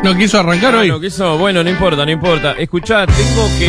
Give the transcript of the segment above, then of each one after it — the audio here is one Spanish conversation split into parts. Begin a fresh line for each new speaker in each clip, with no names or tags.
¿No quiso arrancar hoy?
No quiso, bueno, no importa. Escuchá, tengo que...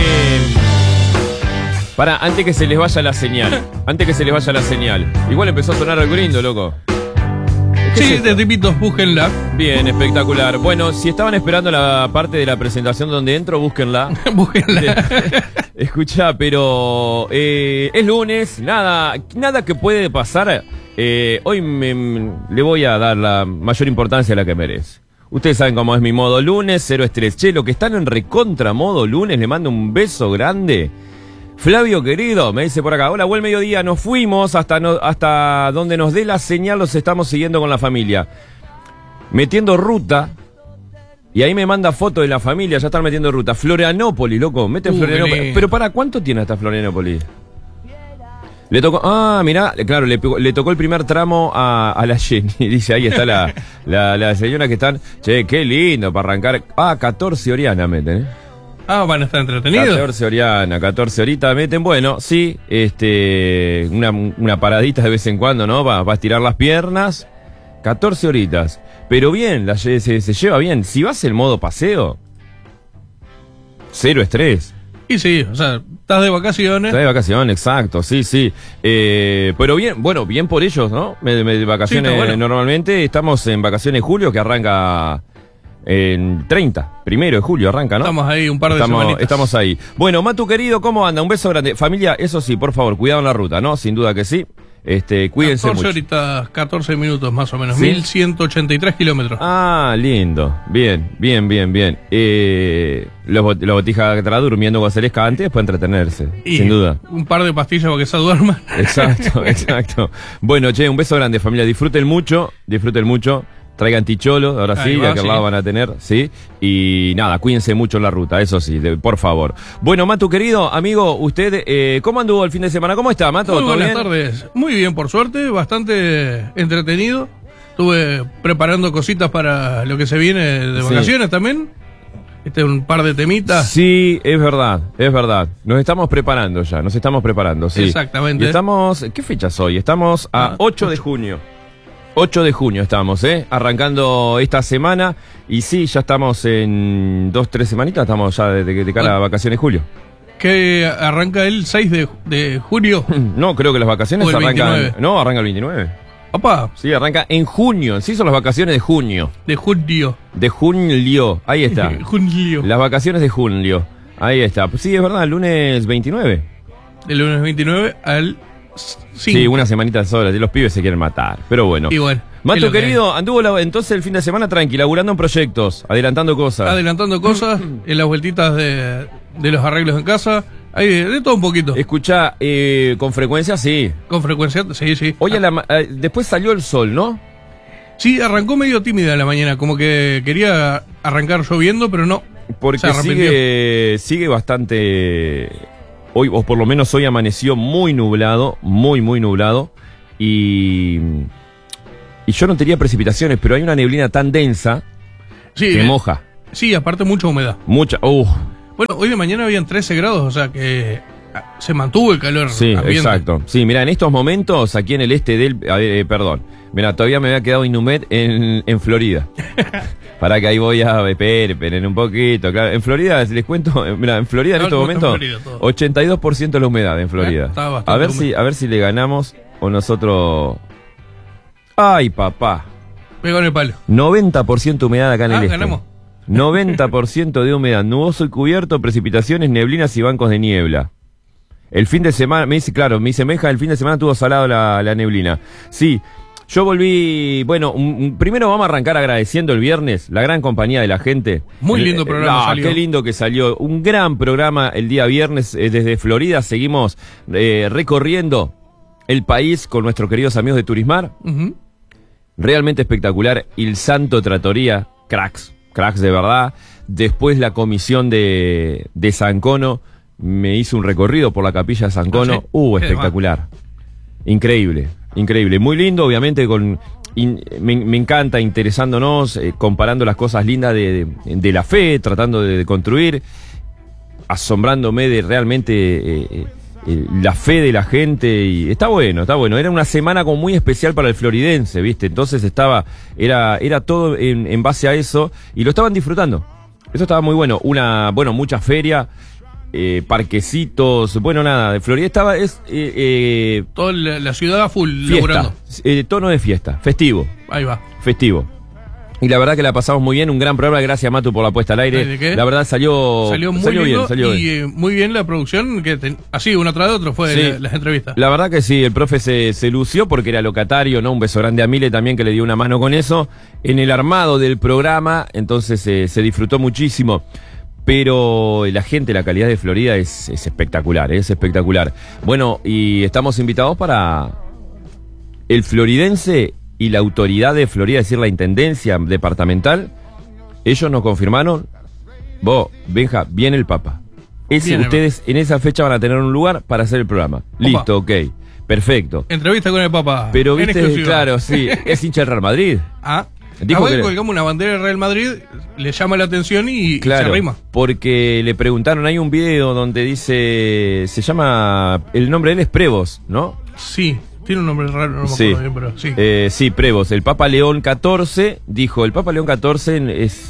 antes que se les vaya la señal. Igual empezó a sonar algo lindo, loco.
Sí, de tipitos, búsquenla.
Bien, espectacular. Bueno, si estaban esperando la parte de la presentación donde entro, búsquenla. Escuchá, pero es lunes, nada que puede pasar. Hoy le voy a dar la mayor importancia a la que merece. Ustedes saben cómo es mi modo lunes, cero estrés. Che, los que están en recontra modo lunes, le mando un beso grande. Flavio querido, me dice por acá, hola, buen mediodía, nos fuimos hasta donde nos dé la señal, los estamos siguiendo con la familia. Metiendo ruta, y ahí me manda foto de la familia, ya están metiendo ruta. Florianópolis, loco, meten Florianópolis. Pero ¿para cuánto tiene hasta Florianópolis? Le tocó, mirá, claro, le tocó el primer tramo a la Jenny, dice, ahí está la señora que están, che, qué lindo para arrancar. 14 Oriana meten,
van a estar entretenidos.
14 Oriana, 14 horitas meten, bueno, sí, una paradita de vez en cuando, ¿no? Va a estirar las piernas, 14 horitas, pero bien, se lleva bien. Si vas en modo paseo, cero estrés.
Y sí, o sea, estás de vacaciones.
Estás de vacaciones, exacto, sí. Pero bien, bueno, bien por ellos, ¿no? De vacaciones, sí, bueno. Normalmente estamos en vacaciones julio, que arranca... En 1 de julio arranca, ¿no?
Estamos ahí un par de semanitas.
Estamos ahí. Bueno, Matu querido, ¿cómo anda? Un beso grande. Familia, eso sí, por favor, cuidado en la ruta, ¿no? Sin duda que sí. Cuídense
14
mucho.
Horitas, 14 minutos más o menos, ¿sí? 1183 kilómetros.
Lindo. Bien. Los botijas que estará durmiendo cuando se les cante, después entretenerse,
y
sin duda.
Un par de pastillas para que se duerman.
Exacto. Bueno, che, un beso grande, familia. Disfruten mucho. Traigan ticholo, ahora sí, de aquel lado van a tener, ¿sí? Y nada, cuídense mucho en la ruta, eso sí, por favor. Bueno, Matu, querido amigo, usted, ¿cómo anduvo el fin de semana? ¿Cómo está, Matu?
Muy buenas tardes. Muy bien, por suerte, bastante entretenido. Estuve preparando cositas para lo que se viene de vacaciones también. Un par de temitas.
Sí, es verdad. Nos estamos preparando, sí.
Exactamente.
Y estamos, ¿qué fecha es hoy? Estamos a 8 de junio. 8 de junio estamos, arrancando esta semana. Y sí, ya estamos en 2-3 semanitas, estamos ya de cara a vacaciones julio.
¿Que arranca el 6 de julio?
No, creo que las vacaciones arrancan...
29.
No, arranca el 29.
Papá.
Sí, arranca en junio. Sí, son las vacaciones de junio.
De junio,
ahí está.
Junio.
Las vacaciones de junio. Ahí está. Sí, es verdad, el lunes 29.
Del lunes 29 al...
Sí, una semanita sola, los pibes se quieren matar, pero bueno.
Y bueno,
Mato querido, anduvo entonces el fin de semana tranqui, laburando en proyectos, adelantando cosas,
en las vueltitas de los arreglos en casa, hay de todo un poquito.
Escuchá, con frecuencia sí.
Con frecuencia, sí.
Hoy después salió el sol, ¿no?
Sí, arrancó medio tímida en la mañana, como que quería arrancar lloviendo, pero no.
Porque sigue bastante... Hoy, o por lo menos hoy amaneció muy nublado, muy nublado, y yo no tenía precipitaciones, pero hay una neblina tan densa que moja.
Sí, aparte mucha humedad. Bueno, hoy de mañana habían 13 grados, o sea que se mantuvo el calor.
Sí, ambiente. Exacto. Sí, mira, en estos momentos, aquí en el este del... Mira, todavía me había quedado inhumed en Florida. Para que ahí voy a... Esperen un poquito. Claro. En Florida, les cuento... Mira, en Florida en estos momentos, 82% de la humedad en Florida. A ver si le ganamos o nosotros... ¡Ay, papá!
Pegó en el palo.
90% humedad acá en el este.
Ganamos.
90% de humedad, nuboso y cubierto, precipitaciones, neblinas y bancos de niebla. El fin de semana, me dice Meja, el fin de semana tuvo salado la neblina. Sí, yo volví, primero vamos a arrancar agradeciendo el viernes, la gran compañía de la gente.
Muy lindo programa salió.
Qué lindo que salió, un gran programa el día viernes desde Florida, seguimos recorriendo el país con nuestros queridos amigos de Turismar. Realmente espectacular, Il Santo Trattoria, cracks de verdad. Después la comisión de San Cono me hizo un recorrido por la capilla de San Cono. Espectacular. Increíble. Muy lindo, obviamente, me encanta interesándonos, comparando las cosas lindas de la fe, tratando de construir, asombrándome de realmente la fe de la gente, y está bueno. Era una semana como muy especial para el floridense, ¿viste? Entonces era todo en base a eso, y lo estaban disfrutando. Eso estaba muy bueno. Mucha feria, parquecitos, nada, de Florida
toda la ciudad a full
fiesta,
laburando.
Tono de fiesta, festivo.
Ahí va.
Festivo. Y la verdad que la pasamos muy bien, un gran programa, gracias Matu por la puesta al aire.
¿De qué?
La verdad salió
muy lindo
bien.
Y muy bien la producción, así uno tras otro fue
Sí.
las entrevistas.
La verdad que sí, el profe se lució porque era locatario, ¿no? Un beso grande a Mile también que le dio una mano con eso. En el armado del programa, entonces se disfrutó muchísimo. Pero la gente, la calidad de Florida es espectacular, es espectacular. Bueno, y estamos invitados para el floridense y la autoridad de Florida, es decir, la intendencia departamental. Ellos nos confirmaron, Benja, viene el Papa. Ustedes en esa fecha van a tener un lugar para hacer el programa. Opa. Listo, ok, perfecto.
Entrevista con el Papa.
Pero viste, claro, sí, es hincha del Real Madrid.
Dijo que colgamos una bandera del Real Madrid, le llama la atención y se arrima.
Porque le preguntaron, hay un video donde dice, el nombre de él es Prevos, ¿no?
Sí, tiene un nombre raro, no me acuerdo bien, pero sí.
Sí, Prevos, el Papa León XIV dijo, el Papa León XIV es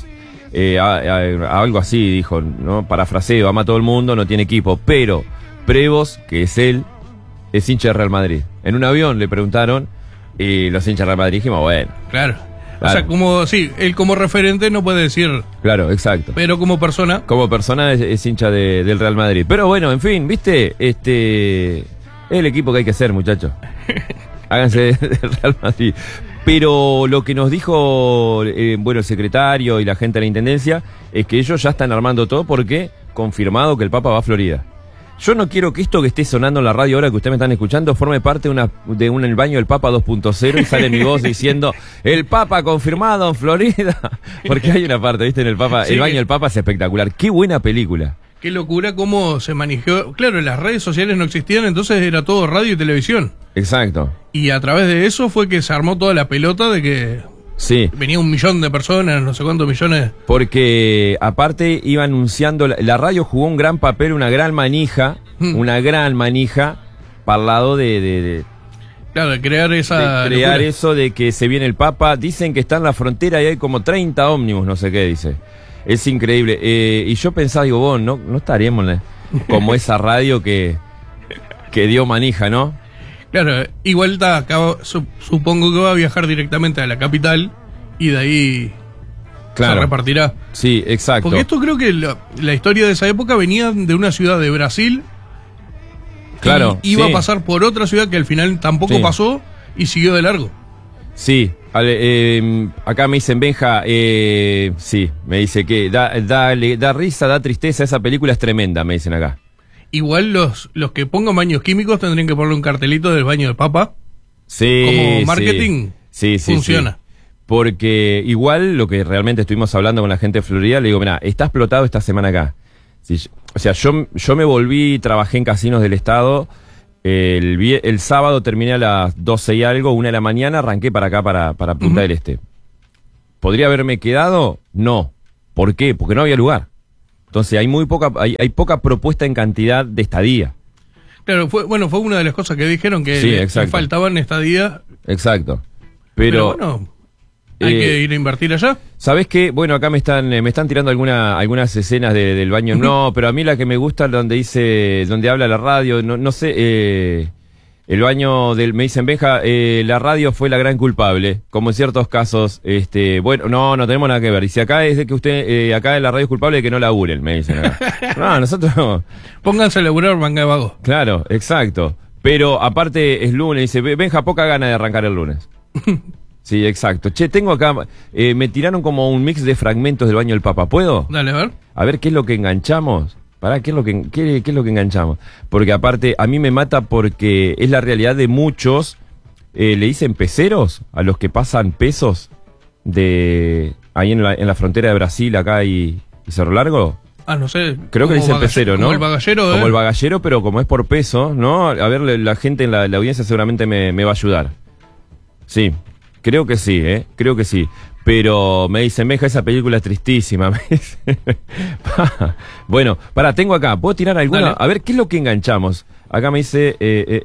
algo así, dijo, ¿no? Parafraseo, ama a todo el mundo, no tiene equipo, pero Prevos, que es él, es hincha de Real Madrid. En un avión le preguntaron, y los hinchas de Real Madrid dijimos, bueno.
Claro. O sea, él como referente no puede decir.
Claro, exacto.
Pero como persona.
Como persona es hincha del Real Madrid. Pero bueno, en fin, ¿viste? Es el equipo que hay que hacer, muchachos. Háganse del Real Madrid. Pero lo que nos dijo, el secretario y la gente de la intendencia, es que ellos ya están armando todo porque confirmado que el Papa va a Florida. Yo no quiero que esto que esté sonando en la radio ahora que ustedes me están escuchando forme parte de el baño del Papa 2.0 y sale mi voz diciendo el Papa confirmado en Florida. Porque hay una parte, ¿viste? En el Papa, sí, el baño del Papa es espectacular. Qué buena película.
Qué locura cómo se manejó. Claro, las redes sociales no existían, entonces era todo radio y televisión.
Exacto.
Y a través de eso fue que se armó toda la pelota de que
sí,
venía 1 millón de personas, no sé cuántos millones.
Porque aparte iba anunciando, la radio jugó un gran papel, una gran manija para el lado
claro, de crear esa
de crear locura. Eso de que se viene el Papa. Dicen que está en la frontera y hay como 30 ómnibus, no sé qué dice. Es increíble. Y yo pensaba, digo, no estaríamos como esa radio que dio manija, ¿no?
Claro, igual supongo que va a viajar directamente a la capital y de ahí se repartirá.
Sí, exacto.
Porque esto creo que la historia de esa época venía de una ciudad de Brasil.
Claro.
Y iba a pasar por otra ciudad que al final tampoco pasó y siguió de largo.
Sí, acá me dicen Benja, sí, me dice que da risa, da tristeza, esa película es tremenda, me dicen acá.
Igual los que pongan baños químicos tendrían que ponerle un cartelito del baño del Papa.
Sí.
Como marketing funciona.
Sí. Porque igual lo que realmente estuvimos hablando con la gente de Florida, le digo, mirá, está explotado esta semana acá. Sí, o sea, yo me volví, trabajé en casinos del estado, el sábado terminé a las 12 y algo, 1 de la mañana, arranqué para acá, para Punta del Este. ¿Podría haberme quedado? No. ¿Por qué? Porque no había lugar. Entonces hay poca propuesta en cantidad de estadía.
Claro, fue una de las cosas que dijeron que le faltaban estadías.
Exacto. Pero
bueno, hay que ir a invertir allá.
¿Sabés qué? Bueno, acá me están tirando algunas escenas del baño. No, pero a mí la que me gusta donde habla la radio, no sé, el baño me dicen, Benja, la radio fue la gran culpable, como en ciertos casos, no tenemos nada que ver. Y si acá es de que usted, acá la radio es culpable de que no laburen, me dicen acá. No, nosotros...
Pónganse a laburar, manga de vago.
Claro, exacto. Pero aparte es lunes, dice, Benja, poca gana de arrancar el lunes. Sí, exacto. Che, tengo acá, me tiraron como un mix de fragmentos del baño del Papa, ¿puedo?
Dale, a ver.
A ver qué es lo que enganchamos. ¿qué es lo que enganchamos? Porque aparte, a mí me mata porque es la realidad de muchos, le dicen peceros a los que pasan pesos ahí en la frontera de Brasil, acá y Cerro Largo.
No sé.
Creo que le dicen pecero, ¿no?
Como el bagallero,
Como el bagallero, pero como es por peso, ¿no? A ver, la gente en la audiencia seguramente me va a ayudar. Sí, creo que sí, creo que sí. Pero me dicen, Benja, esa película es tristísima. Me dice. Bueno, pará, tengo acá. ¿Puedo tirar alguna?
Dale.
A ver, ¿qué es lo que enganchamos? Acá me dice,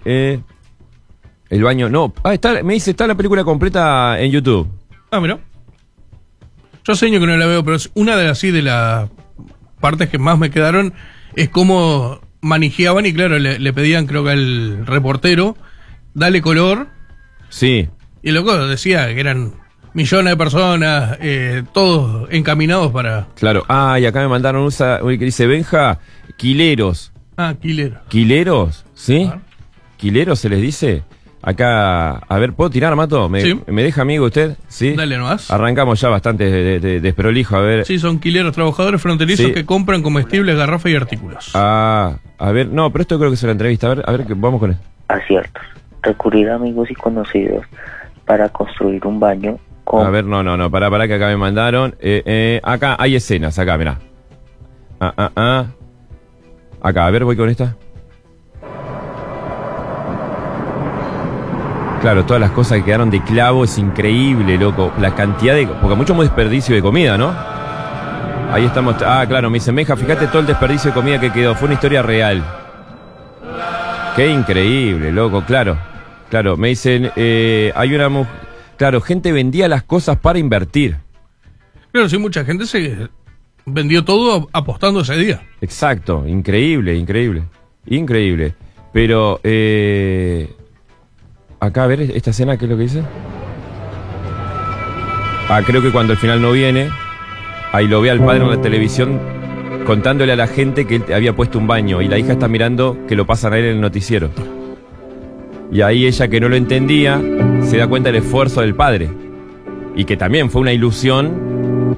el baño. No, me dice, está la película completa en YouTube.
Ah, mira. Yo hace años que no la veo, pero es una de las partes que más me quedaron es cómo manejaban y claro, le pedían creo que al reportero, dale color.
Sí.
Y el loco decía que eran millones de personas, todos encaminados para...
Claro. Ah, y acá me mandaron que dice, Benja, quileros.
Ah, Quilero.
¿Quileros? ¿Sí?
Ah.
¿Quileros se les dice? Acá, a ver, ¿puedo tirar, Mato?
Sí.
¿Me deja amigo usted? Sí.
Dale nomás.
Arrancamos ya bastante desprolijo, a ver.
Sí, son quileros, trabajadores fronterizos
Sí.
que compran comestibles, garrafas y artículos.
Ah, a ver, no, pero esto creo que es una entrevista. A ver, vamos con esto.
Aciertos. Recurrir a amigos y conocidos para construir un baño con...
A ver, no, pará que acá me mandaron. Acá hay escenas, acá, mirá. Acá, a ver, voy con esta. Claro, todas las cosas que quedaron de clavo es increíble, loco. La cantidad de... Porque mucho desperdicio de comida, ¿no? Ahí estamos... Ah, claro, me dicen, Benja, fíjate todo el desperdicio de comida que quedó. Fue una historia real. Qué increíble, loco, claro. Claro, me dicen, hay una mujer... Claro, gente vendía las cosas para invertir.
Claro, sí, mucha gente se vendió todo apostando ese día.
Exacto, increíble. Pero, acá, a ver, esta escena, ¿qué es lo que dice? Ah, creo que cuando al final no viene, ahí lo ve al padre en la televisión contándole a la gente que él había puesto un baño y la hija está mirando que lo pasan a él en el noticiero. Y ahí ella, que no lo entendía, se da cuenta del esfuerzo del padre. Y que también fue una ilusión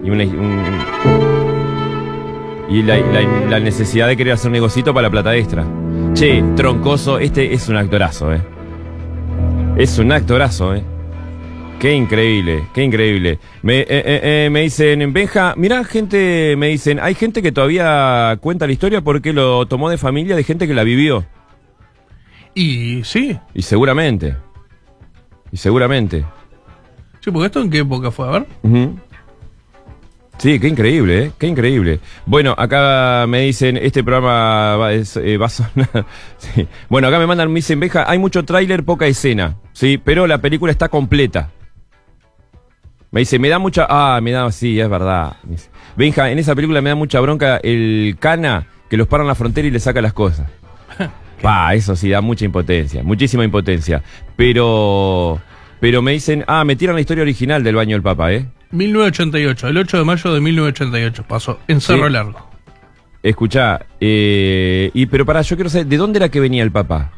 y la necesidad de querer hacer un negocito para la plata extra. Che, troncoso, este es un actorazo, Es un actorazo, Qué increíble. Me dicen, Benja, mirá, gente, me dicen, hay gente que todavía cuenta la historia porque lo tomó de familia de gente que la vivió.
Y sí.
Y seguramente.
Sí, porque esto en qué época fue, a ver.
Uh-huh. Sí, qué increíble, qué increíble. Bueno, acá me dicen, este programa va a sonar... Sí. Bueno, acá me dicen, Benja, hay mucho tráiler, poca escena, sí, pero la película está completa. Me dice, sí, es verdad. Benja, en esa película me da mucha bronca el cana que los para en la frontera y le saca las cosas. Eso sí, da mucha impotencia, muchísima impotencia. Pero me dicen, me tiran la historia original del baño del Papa,
1988, el 8 de mayo de 1988 pasó, en Cerro
Sí.
Largo.
Escuchá, pero pará, yo quiero saber, ¿de dónde era que venía el Papa?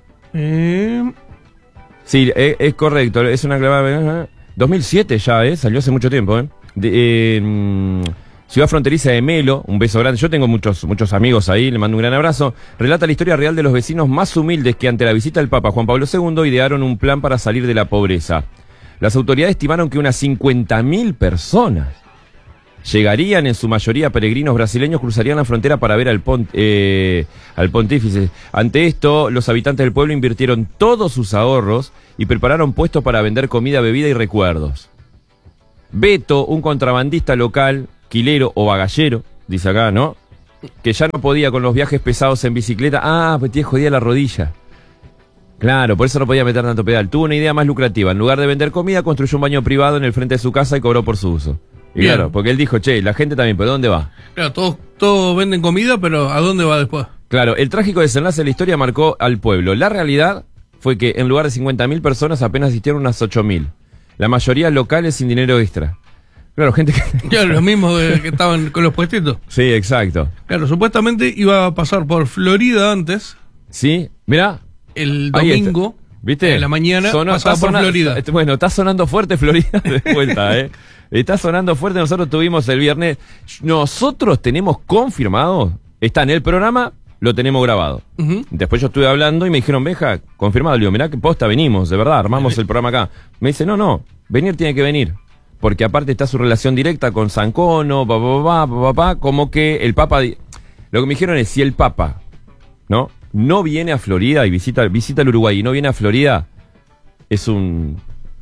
Sí, es correcto, es una clavada... 2007 ya, salió hace mucho tiempo, Ciudad fronteriza de Melo, un beso grande. Yo tengo muchos amigos ahí, le mando un gran abrazo. Relata la historia real de los vecinos más humildes que ante la visita del Papa Juan Pablo II idearon un plan para salir de la pobreza. Las autoridades estimaron que unas 50.000 personas llegarían, en su mayoría peregrinos brasileños, cruzarían la frontera para ver al pontífice. Ante esto, los habitantes del pueblo invirtieron todos sus ahorros y prepararon puestos para vender comida, bebida y recuerdos. Beto, un contrabandista local, quilero o bagallero, dice acá, ¿no? Que ya no podía con los viajes pesados en bicicleta. Pues tiene jodida la rodilla. Claro, por eso no podía meter tanto pedal. Tuvo una idea más lucrativa. En lugar de vender comida, construyó un baño privado en el frente de su casa y cobró por su uso. Y
Bien.
claro, porque él dijo, che, la gente también, ¿pero dónde va?
Claro, todos venden comida, pero ¿a dónde va después?
Claro, el trágico desenlace de la historia marcó al pueblo. La realidad fue que en lugar de 50.000 personas apenas asistieron unas 8.000. La mayoría locales sin dinero extra. Claro, gente que...
Claro, los mismos que estaban con los puestitos.
Sí, exacto.
Claro, supuestamente iba a pasar por Florida antes,
Sí, mirá.
el
Ahí está.
domingo,
¿Viste?
en la mañana, pasaba
está
por Florida.
Bueno, está sonando fuerte Florida de vuelta, Está sonando fuerte. Nosotros tuvimos el viernes. Nosotros tenemos confirmado. Está en el programa, lo tenemos grabado.
Ujú.
Después yo estuve hablando y me dijeron, Benja, confirmado. Le digo, mirá que posta venimos, de verdad, armamos el programa acá. Me dice, no, venir tiene que venir. Porque aparte está su relación directa con Sancono, como que el Papa... Lo que me dijeron es, si el Papa, no viene a Florida y visita el Uruguay y no viene a Florida, es un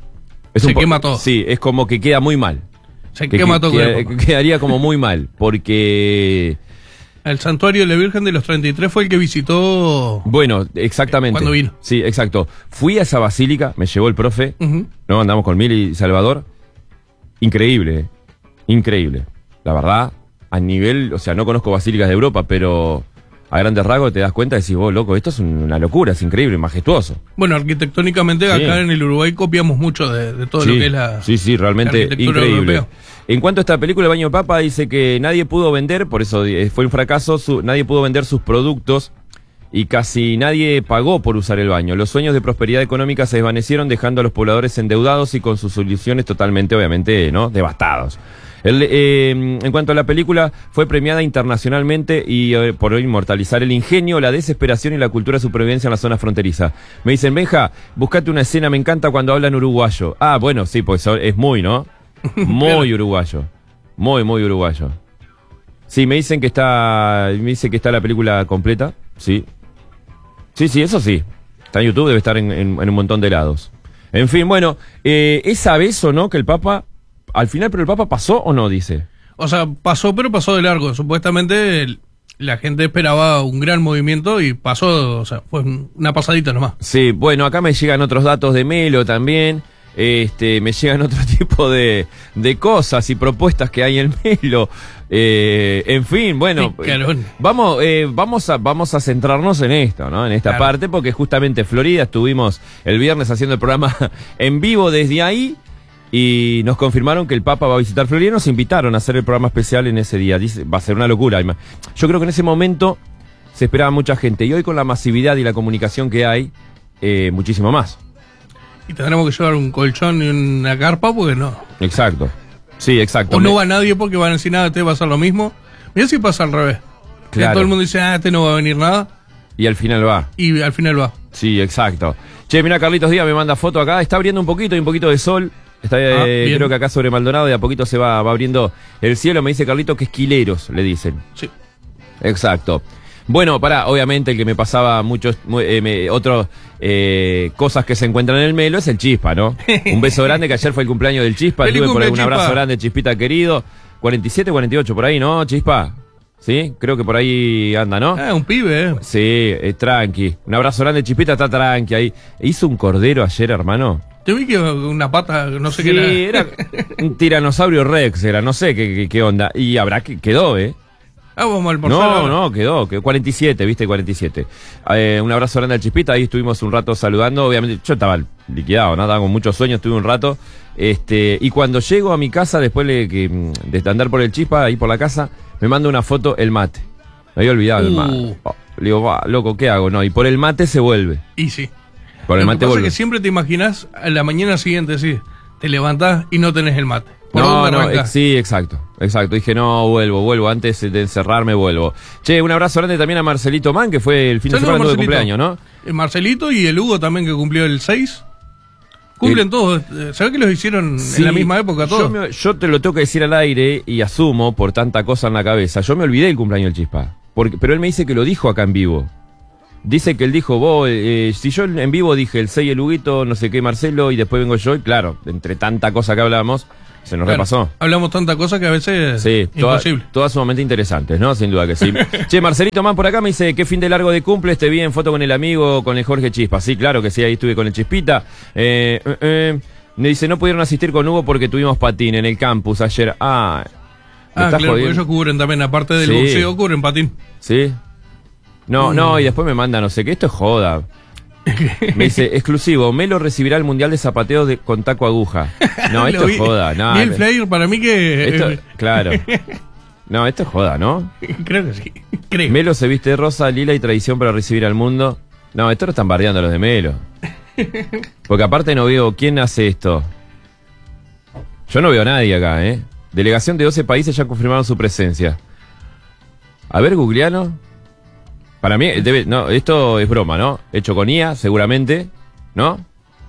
Se quema todo.
Sí, es como que queda muy mal.
Se quema todo.
Quedaría como muy mal, porque...
El santuario de la Virgen de los 33 fue el que visitó...
Bueno, exactamente.
Cuando vino.
Sí, exacto. Fui a esa basílica, me llevó el profe, ¿no? Andamos con Mili y Salvador. Increíble, increíble. La verdad, a nivel, o sea, no conozco basílicas de Europa, pero a grandes rasgos te das cuenta y decís, vos, loco, esto es una locura, es increíble, majestuoso.
Bueno, arquitectónicamente
Sí.
Acá en el Uruguay copiamos mucho de todo lo que es la...
Sí, realmente
la arquitectura
increíble.
europea.
En cuanto a esta película, El Baño de Papa, dice que nadie pudo vender, por eso fue un fracaso, nadie pudo vender sus productos y casi nadie pagó por usar el baño. Los sueños de prosperidad económica se desvanecieron, dejando a los pobladores endeudados y con sus soluciones totalmente, obviamente, ¿no? Devastados. En cuanto a la película, fue premiada internacionalmente y por inmortalizar el ingenio, la desesperación y la cultura de supervivencia en la zona fronteriza. Me dicen, Benja, buscate una escena, me encanta cuando hablan uruguayo. Ah, bueno, sí, pues es muy, ¿no? Muy uruguayo. Muy uruguayo. Sí, me dice que está la película completa. Sí. Sí, eso sí. Está en YouTube, debe estar en un montón de lados. En fin, bueno, ¿esa vez o no que el Papa, al final, pero el Papa pasó o no, dice?
O sea, pasó, pero pasó de largo. Supuestamente la gente esperaba un gran movimiento y pasó, o sea, fue una pasadita nomás.
Sí, bueno, acá me llegan otros datos de Melo también. Me llegan otro tipo de cosas y propuestas que hay en Melo. En fin, bueno, vamos a centrarnos en esto, ¿no? En esta parte, porque justamente Florida estuvimos el viernes haciendo el programa en vivo desde ahí y nos confirmaron que el Papa va a visitar Florida y nos invitaron a hacer el programa especial en ese día. Dice, va a ser una locura. Yo creo que en ese momento se esperaba mucha gente y hoy con la masividad y la comunicación que hay, muchísimo más.
Y tendremos que llevar un colchón y una carpa porque no.
Exacto. Sí, exacto.
O no va nadie porque van a decir nada, te va a pasar lo mismo. Mira si pasa al revés.
Claro.
Que todo el mundo dice, este no va a venir nada.
Y al final va.
Y al final va.
Sí, exacto. Che, mira, Carlitos Díaz me manda foto acá. Está abriendo un poquito, hay un poquito de sol. Está, creo que acá sobre Maldonado de a poquito se va abriendo el cielo. Me dice Carlitos que esquileros, le dicen.
Sí.
Exacto. Bueno, obviamente el que me pasaba muchos otros cosas que se encuentran en el Melo es el Chispa, ¿no? Un beso grande, que ayer fue el cumpleaños del Chispa.
Feliz
Tuve por ahí un
cumple,
abrazo
Chispa.
grande, Chispita querido. 47, 48, por ahí, ¿no, Chispa? Sí, creo que por ahí anda, ¿no?
Un pibe,
Sí, tranqui. Un abrazo grande, Chispita, está tranqui ahí. ¿Hizo un cordero ayer, hermano?
Te vi que una pata, no sé
Sí,
qué
era un tiranosaurio rex, era, no sé qué onda. Y quedó,
vamos al porcelo.
No, quedó 47, viste, 47. Un abrazo grande al Chispita, ahí estuvimos un rato saludando, obviamente yo estaba liquidado, ¿no? Estaba con muchos sueños, estuve un rato, y cuando llego a mi casa, después de andar por el Chispa, ahí por la casa, me manda una foto el mate. Me había olvidado el mate. Le digo, va, loco, ¿qué hago? No, y por el mate se vuelve.
Y sí.
Por el
Lo
mate
que pasa
vuelve.
es que siempre te imaginas a la mañana siguiente, sí, te levantás y no tenés el mate. ¿Por
No,
dónde arrancás?
sí, exacto. Dije, no, vuelvo, antes de encerrarme vuelvo. Che, un abrazo grande también a Marcelito Man, que fue el fin de semana de cumpleaños, ¿no?
Marcelito y el Hugo también, que cumplió el 6. Cumplen todos. ¿Sabés que los hicieron en la misma época todos?
Yo te lo tengo que decir al aire y asumo por tanta cosa en la cabeza. Yo me olvidé el cumpleaños del Chispa. Pero él me dice que lo dijo acá en vivo. Dice que él dijo, vos, si yo en vivo dije el 6 el Huguito, no sé qué Marcelo, y después vengo yo, y claro, entre tanta cosa que hablábamos, se nos repasó.
Hablamos tanta cosa que a veces
sí,
imposible.
Todas sumamente interesantes, ¿no? Sin duda que sí. Che, Marcelito Man por acá me dice, qué fin de largo de cumple, te vi en foto con el amigo, con el Jorge Chispa. Sí, claro que sí, ahí estuve con el Chispita. Me dice, no pudieron asistir con Hugo porque tuvimos patín en el campus ayer.
Claro, porque ellos cubren también, aparte del boxeo, cubren patín.
Sí. No, y después me manda, no sé qué, esto es joda. Me dice, exclusivo, Melo recibirá el Mundial de Zapateo con taco aguja. No, esto es joda. No,
y el flyer para mí que...
claro. No, esto es joda, ¿no?
Creo que sí. Creo.
Melo se viste de rosa, lila y tradición para recibir al mundo. No, esto lo están bardeando los de Melo. Porque aparte no veo quién hace esto. Yo no veo a nadie acá, ¿eh? Delegación de 12 países ya confirmaron su presencia. A ver, googleano. Para mí, esto es broma, ¿no? Hecho con IA, seguramente, ¿no?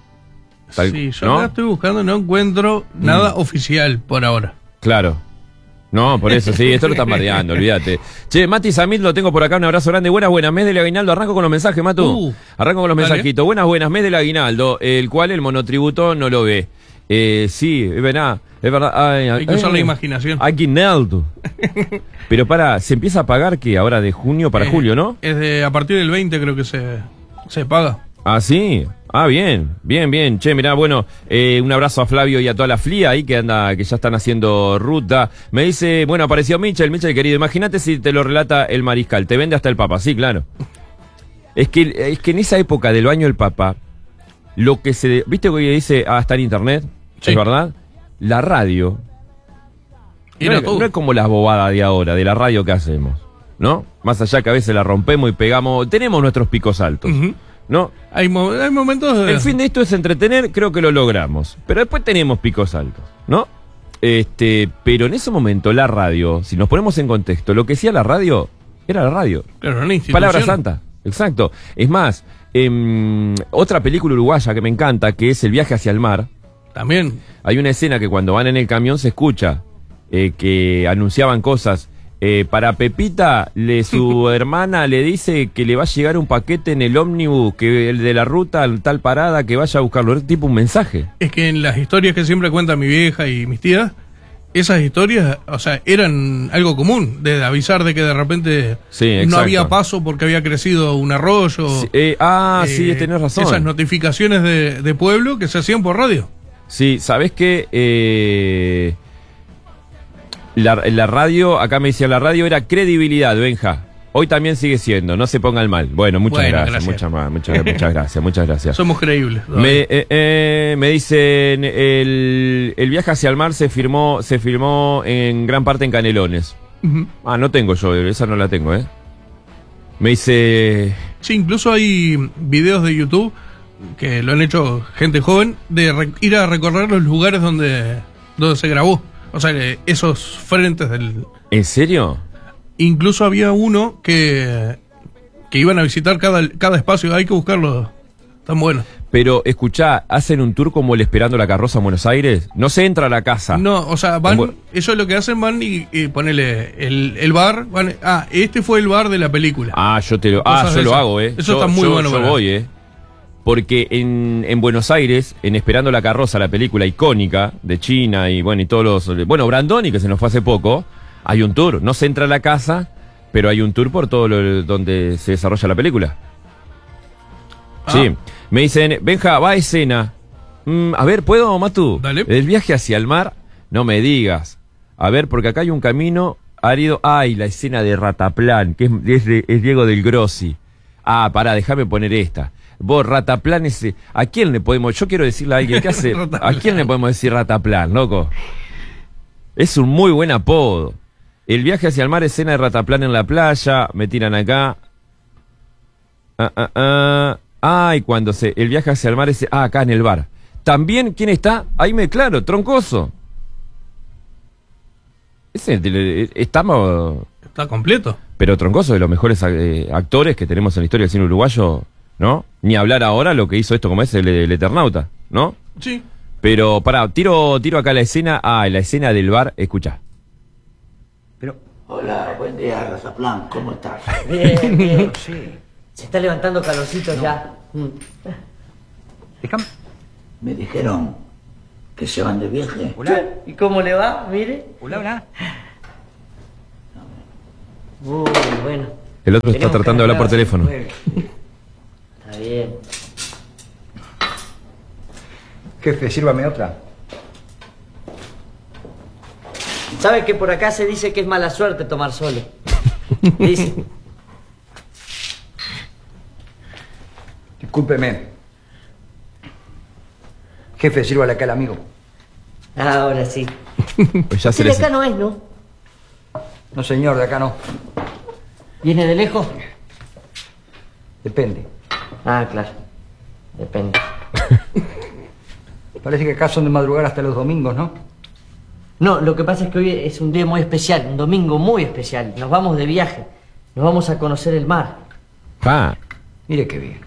Sí, yo acá estoy buscando, no encuentro nada oficial por ahora.
Claro. No, por eso, sí, esto lo están bardeando, olvídate. Che, Mati Samit lo tengo por acá, un abrazo grande. Buenas, mes del aguinaldo. Arranco con los mensajes, Matu. Arranco con los mensajitos. Buenas, mes del aguinaldo, el cual el monotributo no lo ve. Sí, es verdad. Es verdad.
Hay que usar la imaginación.
Aguinaldo. Pero se empieza a pagar que ahora de junio para julio, ¿no?
A partir del 20 creo que se paga.
Ah, sí. Ah, bien. Che, mirá, bueno, un abrazo a Flavio y a toda la FLIA ahí que ya están haciendo ruta. Me dice, bueno, apareció Michel querido, imagínate si te lo relata el mariscal, te vende hasta el Papa, sí, claro. Es que en esa época del baño del Papa, lo que ¿viste que hoy dice, está en internet?
Sí.
¿Es verdad? La radio. No es como las bobadas de ahora, de la radio que hacemos, ¿no? Más allá que a veces la rompemos y pegamos, tenemos nuestros picos altos.
Uh-huh.
¿No?
Hay momentos
El fin de esto es entretener, creo que lo logramos. Pero después tenemos picos altos, ¿no? Pero en ese momento la radio, si nos ponemos en contexto, lo que hacía la radio era la radio.
Claro, una institución.
Palabra santa, exacto. Es más, otra película uruguaya que me encanta, que es El viaje hacia el mar.
También.
Hay una escena que cuando van en el camión se escucha que anunciaban cosas. Para Pepita, su hermana le dice que le va a llegar un paquete en el ómnibus, que el de la ruta, tal parada, que vaya a buscarlo. Es tipo un mensaje.
Es que en las historias que siempre cuenta mi vieja y mis tías, esas historias, o sea, eran algo común, de avisar de que de repente no había paso porque había crecido un arroyo.
Sí, sí, tenés razón.
Esas notificaciones de pueblo que se hacían por radio.
Sí, ¿sabés qué? La radio, acá me decía, la radio era credibilidad, Benja. Hoy también sigue siendo, no se pongan mal. Bueno, muchas gracias. Muchas gracias.
Somos creíbles.
Me dicen, el viaje hacia el mar se filmó en gran parte en Canelones.
Uh-huh.
No tengo yo, esa no la tengo, Me dice...
Sí, incluso hay videos de YouTube que lo han hecho gente joven, de ir a recorrer los lugares donde se grabó. O sea, esos frentes del...
¿En serio?
Incluso había uno que iban a visitar cada espacio. Hay que buscarlo. Tan bueno.
Pero, escuchá, ¿hacen un tour como el Esperando la Carroza en Buenos Aires? No se entra a la casa.
No, o sea, van... Ellos lo que hacen, van y ponele el bar. Este fue el bar de la película.
Yo lo hago,
Eso está muy bueno.
Yo voy, Porque en Buenos Aires, en Esperando la Carroza, la película icónica de China y todos los... Brandoni, que se nos fue hace poco, hay un tour. No se entra a la casa, pero hay un tour por todo donde se desarrolla la película. Sí. Me dicen, Benja, va a escena. A ver, ¿puedo, Matu?
Dale.
El viaje hacia el mar, no me digas. A ver, porque acá hay un camino árido. La escena de Rataplan, que es Diego del Grossi. Pará, déjame poner esta. Vos, Rataplan ese, ¿a quién le podemos? Yo quiero decirle a alguien, ¿qué hace? ¿A quién le podemos decir Rataplan, loco? Es un muy buen apodo. El viaje hacia el mar, escena de Rataplan en la playa, me tiran acá. Y cuando el viaje hacia el mar es acá en el bar. También, ¿quién está? Claro, Troncoso.
Está completo.
Pero Troncoso es de los mejores actores que tenemos en la historia del cine uruguayo, ¿no? Ni hablar ahora lo que hizo esto, como es el Eternauta, ¿no?
Sí.
Pero, tiro acá la escena. La escena del bar, escuchá.
Hola, buen día, Razaplan, ¿cómo estás?
Bien.
Sí.
Se está levantando calorcito ya.
Déjame. Me dijeron que se van de viaje.
Hola. ¿Y cómo le va? Mire.
Hola.
Bueno.
El otro está tratando de hablar por teléfono.
Está bien.
Jefe, sírvame otra.
¿Sabe que por acá se dice que es mala suerte tomar solo? Dice.
Discúlpeme. Jefe, sírvale acá al amigo.
Ahora sí.
Pues ya
Usted de acá no es, ¿no?
No, señor, de acá no.
¿Viene de lejos?
Depende.
Claro. Depende.
Parece que acá son de madrugar hasta los domingos, ¿no?
No, lo que pasa es que hoy es un día muy especial, un domingo muy especial. Nos vamos de viaje. Nos vamos a conocer el mar.
Mire qué bien.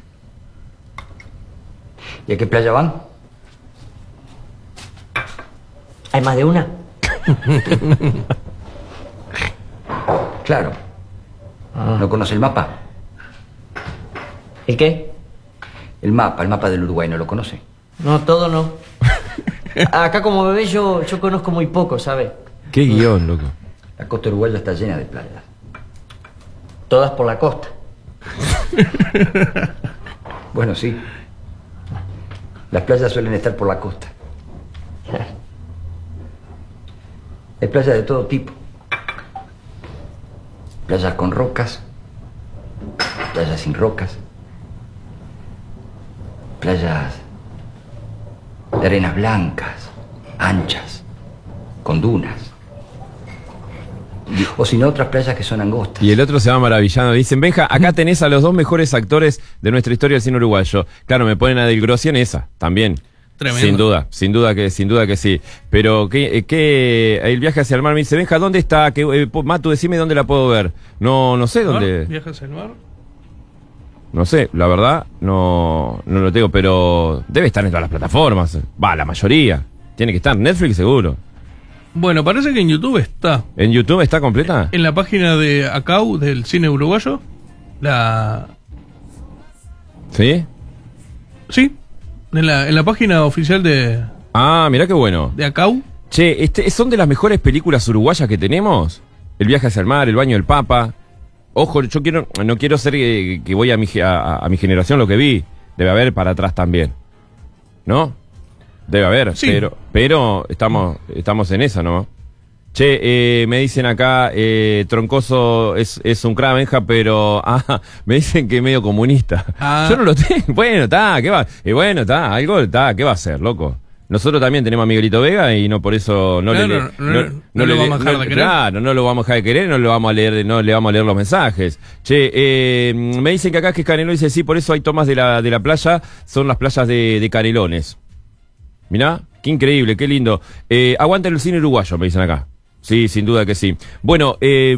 ¿Y a qué playa van?
¿Hay más de una?
Claro. ¿No conoce el mapa?
¿El qué?
El mapa del Uruguay, ¿no lo conoce?
No, todo no. Acá como bebé yo conozco muy poco, ¿sabe?
Qué guión, loco.
La costa uruguaya está llena de playas.
Todas por la costa.
Bueno, sí. Las playas suelen estar por la costa. Hay playas de todo tipo. Playas con rocas, playas sin rocas, playas de arenas blancas, anchas, con dunas. O si no, otras playas que son angostas.
Y el otro se va maravillando. Dicen, Benja, acá tenés a los dos mejores actores de nuestra historia del cine uruguayo. Claro, me ponen a Del Grossi en esa, también.
Tremendo.
Sin duda que sí. Pero el viaje hacia el mar me dice, Benja, ¿dónde está? Matu, decime dónde la puedo ver. No sé dónde.
¿Viaje hacia el mar?
No sé, la verdad, no lo tengo, pero debe estar en todas las plataformas. Va, la mayoría. Tiene que estar. Netflix seguro.
Bueno, parece que en YouTube está.
¿En YouTube está completa?
En la página de ACAU, del cine uruguayo.
¿Sí?
Sí. En la página oficial de
Mirá qué bueno.
ACAU.
Che, ¿son de las mejores películas uruguayas que tenemos? El viaje hacia el mar, El baño del Papa. Ojo, yo no quiero ser que voy a mi generación lo que vi. Debe haber para atrás también. ¿No? Debe haber,
sí.
pero estamos en esa, ¿no? Che, me dicen acá, Troncoso es un crack, Benja, pero me dicen que es medio comunista. Yo no lo tengo. Bueno, está, ¿qué va? Bueno, está, algo está, ¿qué va a hacer, loco? Nosotros también tenemos a Miguelito Vega y no por eso no lo vamos a dejar de querer. Claro, no lo vamos a dejar de querer, no le vamos a leer los mensajes. Che, me dicen que acá que es Canelón, dice sí, por eso hay tomas de la playa, son las playas de Canelones. Mirá, qué increíble, qué lindo. Aguanten el cine uruguayo, me dicen acá. Sí, sin duda que sí. Bueno,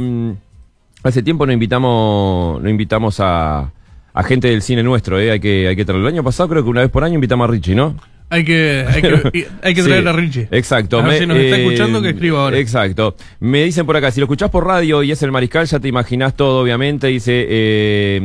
hace tiempo no invitamos a gente del cine nuestro, hay que traerlo. El año pasado creo que una vez por año invitamos a Richie, ¿no? Hay que traer
sí, a Richie.
Exacto.
A ver si nos está escuchando, que escriba ahora.
Exacto. Me dicen por acá, si lo escuchás por radio y es el Mariscal, ya te imaginás todo, obviamente. Dice,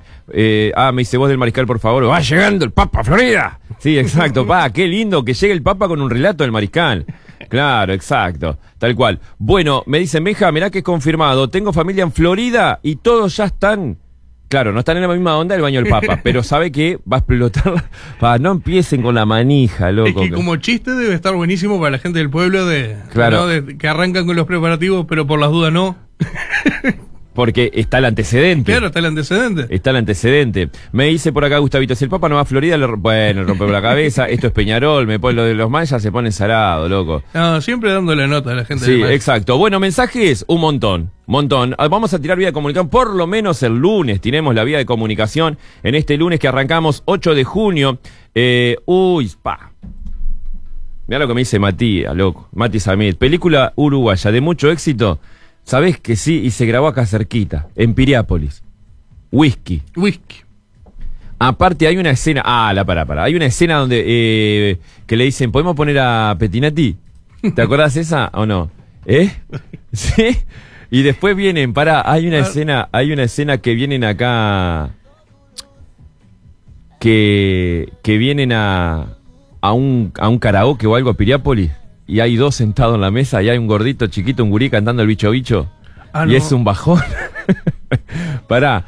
me dice, voz del Mariscal, por favor. ¡Va llegando el Papa, Florida! Sí, exacto. Qué lindo que llegue el Papa con un relato del Mariscal. Claro, exacto. Tal cual. Bueno, me dicen, Benja, mirá que es confirmado. Tengo familia en Florida y todos ya están... Claro, no están en la misma onda del baño del Papa, pero sabe que va a explotar. No empiecen con la manija, loco.
Es que como chiste debe estar buenísimo para la gente del pueblo
claro.
Que arrancan con los preparativos, pero por las dudas no.
Porque está el antecedente.
Claro, está el antecedente.
Está el antecedente. Me dice por acá Gustavito, si el Papa no va a Florida, le rompemos la cabeza. Esto es Peñarol, me pone lo de los mayas, se pone salado, loco.
No, siempre dándole nota a la gente.
Sí, exacto. Bueno, mensajes, un montón. Vamos a tirar vía de comunicación, por lo menos el lunes tenemos la vía de comunicación. En este lunes que arrancamos, 8 de junio. Mirá lo que me dice Matías, loco. Mati Samit. Película uruguaya de mucho éxito. ¿Sabés que sí? Y se grabó acá cerquita, en Piriápolis. Whisky. Aparte hay una escena... pará. Hay una escena donde que le dicen, ¿podemos poner a Pettinati? ¿Te acordás esa o no? ¿Sí? Y después vienen, hay una escena que vienen acá... Que vienen a un karaoke o algo a Piriápolis. Y hay dos sentados en la mesa y hay un gordito chiquito, un gurí cantando el bicho bicho. Y no. Es un bajón. Pará,